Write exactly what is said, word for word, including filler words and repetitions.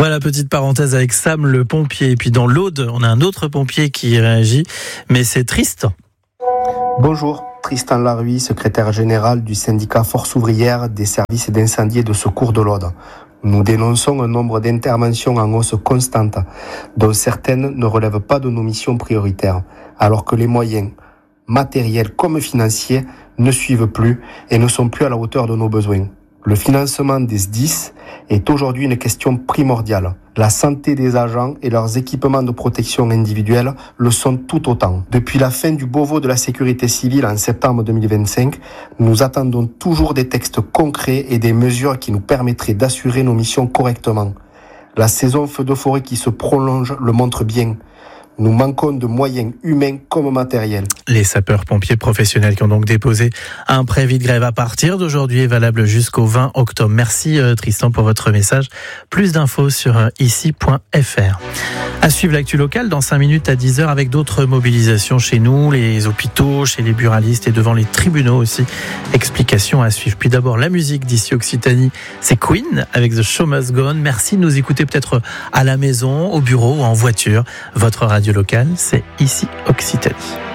Voilà, petite parenthèse avec Sam, le pompier. Et puis dans l'Aude, on a un autre pompier qui réagit, mais c'est triste. Bonjour, Tristan Laruy, secrétaire général du syndicat Force ouvrière des services d'incendie et de secours de l'Aude. Nous dénonçons un nombre d'interventions en hausse constante, dont certaines ne relèvent pas de nos missions prioritaires, alors que les moyens, matériels comme financiers, ne suivent plus et ne sont plus à la hauteur de nos besoins. Le financement des S D I S est aujourd'hui une question primordiale. La santé des agents et leurs équipements de protection individuelle le sont tout autant. Depuis la fin du Beauvau de la sécurité civile en septembre deux mille vingt-cinq, nous attendons toujours des textes concrets et des mesures qui nous permettraient d'assurer nos missions correctement. La saison feu de forêt qui se prolonge le montre bien. Nous manquons de moyens humains comme matériels. Les sapeurs-pompiers professionnels qui ont donc déposé un préavis de grève à partir d'aujourd'hui est valable jusqu'au vingt octobre. Merci Tristan pour votre message. Plus d'infos sur ici point f r. À suivre l'actu locale dans cinq minutes à dix heures avec d'autres mobilisations chez nous, les hôpitaux, chez les buralistes et devant les tribunaux aussi. Explications à suivre. Puis d'abord la musique d'ici Occitanie, c'est Queen avec The Show Must Go On. Merci de nous écouter peut-être à la maison, au bureau ou en voiture. Votre radio locale, c'est ici Occitanie.